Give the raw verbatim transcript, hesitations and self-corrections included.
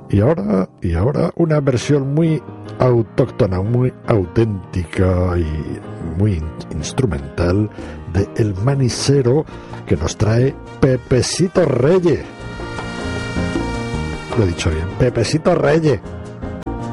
Y ahora, y ahora una versión muy autóctona, muy auténtica y muy in- instrumental de El Manicero, que nos trae Pepesito Reyes. Lo he dicho bien, Pepesito Reyes.